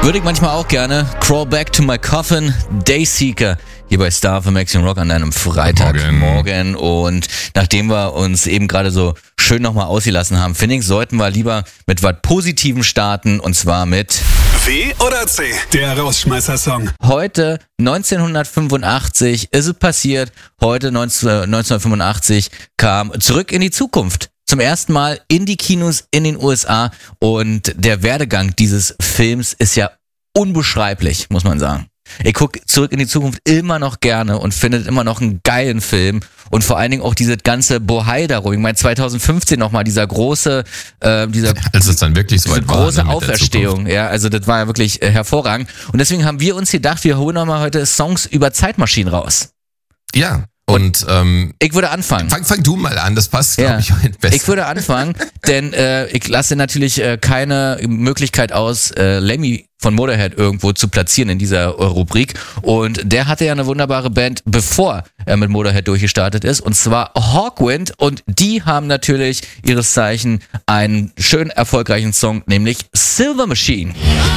Würde ich manchmal auch gerne. Crawl Back to My Coffin, Dayseeker. Hier bei Star für Maxing Rock an einem Freitagmorgen. Und nachdem wir uns eben gerade so schön nochmal ausgelassen haben, finde ich, sollten wir lieber mit was Positivem starten. Und zwar mit W oder C, der Rausschmeißer-Song. heute 1985 ist es passiert. Heute 1985 kam Zurück in die Zukunft. Zum ersten Mal in die Kinos in den USA. Und der Werdegang dieses Films ist ja unbeschreiblich, muss man sagen. Ich gucke Zurück in die Zukunft immer noch gerne und finde immer noch einen geilen Film. Und vor allen Dingen auch dieses ganze Bohai darum. Ich meine, 2015 nochmal dieser große, als es dann wirklich so weit war, große Auferstehung. Ja, also das war ja wirklich hervorragend. Und deswegen haben wir uns gedacht, wir holen nochmal heute Songs über Zeitmaschinen raus. Ja. Und ich würde anfangen. Fang du mal an, das passt, glaube ich, heute besser. Ich würde anfangen, denn ich lasse natürlich keine Möglichkeit aus, Lemmy von Motorhead irgendwo zu platzieren in dieser Rubrik. Und der hatte ja eine wunderbare Band, bevor er mit Motorhead durchgestartet ist, und zwar Hawkwind. Und die haben natürlich ihres Zeichen einen schön erfolgreichen Song, nämlich Silver Machine.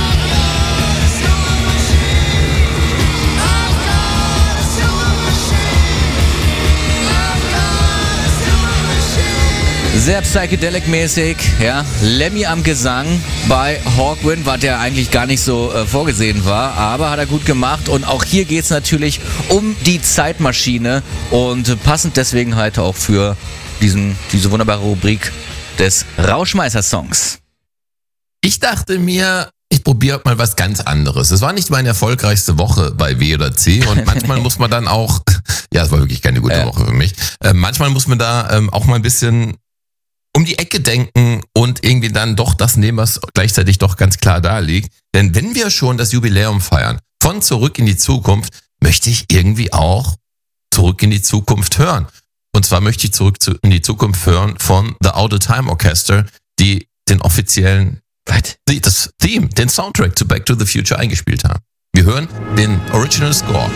Sehr psychedelic-mäßig, ja. Lemmy am Gesang bei Hawkwind, was ja eigentlich gar nicht so vorgesehen war, aber hat er gut gemacht. Und auch hier geht es natürlich um die Zeitmaschine und passend deswegen halt auch für diese wunderbare Rubrik des Rauschmeißer-Songs. Ich dachte mir, ich probiere mal was ganz anderes. Es war nicht meine erfolgreichste Woche bei W oder C und manchmal muss man dann auch, ja, es war wirklich keine gute Woche für mich, manchmal muss man da auch mal ein bisschen um die Ecke denken und irgendwie dann doch das nehmen, was gleichzeitig doch ganz klar da liegt. Denn wenn wir schon das Jubiläum feiern von Zurück in die Zukunft, möchte ich irgendwie auch Zurück in die Zukunft hören. Und zwar möchte ich Zurück in die Zukunft hören von The Out of Time Orchestra, die den offiziellen, das Theme, den Soundtrack zu Back to the Future eingespielt haben. Wir hören den Original Score.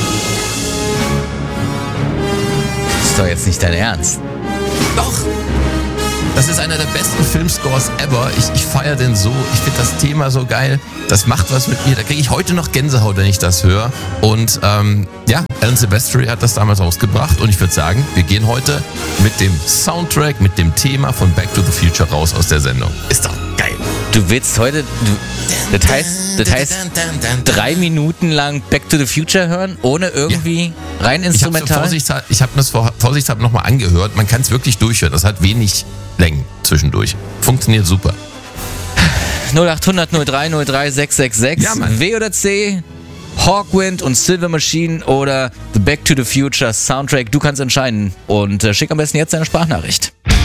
Das ist doch jetzt nicht dein Ernst. Doch! Das ist einer der besten Filmscores ever. Ich feiere den so. Ich finde das Thema so geil. Das macht was mit mir. Da kriege ich heute noch Gänsehaut, wenn ich das höre. Und Alan Silvestri hat das damals rausgebracht. Und ich würde sagen, wir gehen heute mit dem Soundtrack, mit dem Thema von Back to the Future raus aus der Sendung. Ist doch geil. Du willst heute, das heißt 3 Minuten lang Back to the Future hören, ohne irgendwie rein instrumental? Ich habe das vorsichtshalber nochmal angehört. Man kann es wirklich durchhören. Das hat wenig Längen zwischendurch. Funktioniert super. 0800 03 03 666. Ja, Mann. W oder C, Hawkwind und Silver Machine oder The Back to the Future Soundtrack. Du kannst entscheiden. Und schick am besten jetzt deine Sprachnachricht.